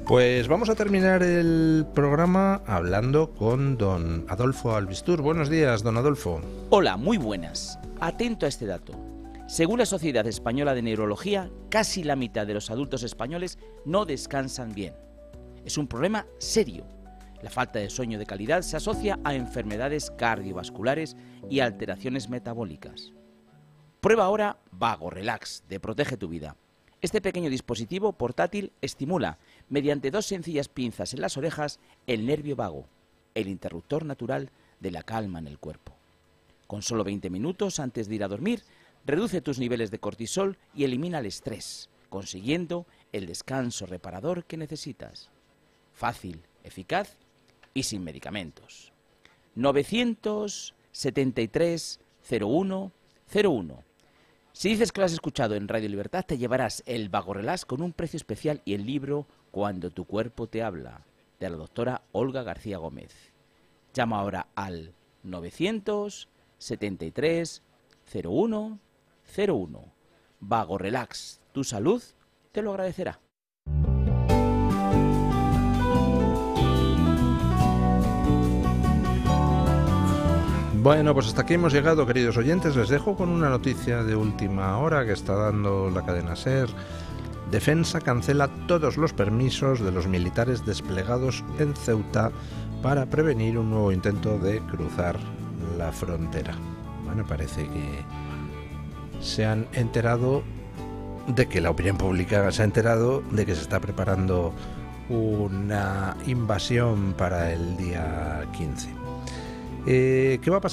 Pues vamos a terminar el programa hablando con don Adolfo Albistur. Buenos días, don Adolfo. Hola, muy buenas. Atento a este dato. Según la Sociedad Española de Neurología, casi la mitad de los adultos españoles no descansan bien. Es un problema serio. La falta de sueño de calidad se asocia a enfermedades cardiovasculares y alteraciones metabólicas. Prueba ahora Vago Relax de Protege tu Vida. Este pequeño dispositivo portátil estimula, mediante dos sencillas pinzas en las orejas, el nervio vago, el interruptor natural de la calma en el cuerpo. Con solo 20 minutos antes de ir a dormir, reduce tus niveles de cortisol y elimina el estrés, consiguiendo el descanso reparador que necesitas. Fácil, eficaz y sin medicamentos. 973 01 01. Si dices que lo has escuchado en Radio Libertad, te llevarás el Vago Relax con un precio especial y el libro Cuando tu cuerpo te habla, de la doctora Olga García Gómez. Llama ahora al 973 01 01. Vago Relax, tu salud te lo agradecerá. Bueno, pues hasta aquí hemos llegado, queridos oyentes. Les dejo con una noticia de última hora que está dando la cadena SER. Defensa cancela todos los permisos de los militares desplegados en Ceuta para prevenir un nuevo intento de cruzar la frontera. Bueno, parece que se han enterado de que la opinión pública se ha enterado de que se está preparando una invasión para el día 15. ¿Qué va a pasar?